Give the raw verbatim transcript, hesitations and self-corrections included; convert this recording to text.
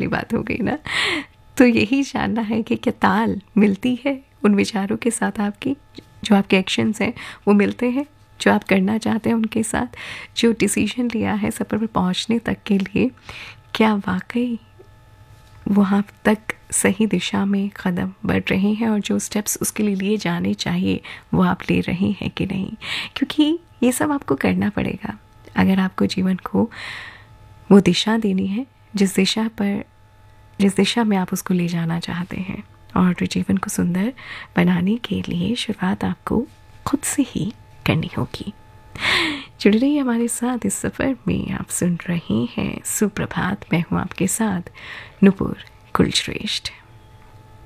वाली बात हो गई ना। तो यही जानना है कि क्या ताल मिलती है उन विचारों के साथ आपकी, जो आपके एक्शंस हैं वो मिलते हैं जो आप करना चाहते हैं उनके साथ, जो डिसीजन लिया है सफ़र पर पहुंचने तक के लिए, क्या वाकई वहाँ तक सही दिशा में कदम बढ़ रहे हैं और जो स्टेप्स उसके लिए लिए जाने चाहिए वो आप ले रहे हैं कि नहीं। क्योंकि ये सब आपको करना पड़ेगा अगर आपको जीवन को वो दिशा देनी है जिस दिशा पर जिस दिशा में आप उसको ले जाना चाहते हैं। और जीवन को सुंदर बनाने के लिए शुरुआत आपको खुद से ही करनी होगी। जुड़ रही हमारे साथ इस सफ़र में। आप सुन रहे हैं सुप्रभात, मैं हूँ आपके साथ नुपुर कुलश्रेष्ठ।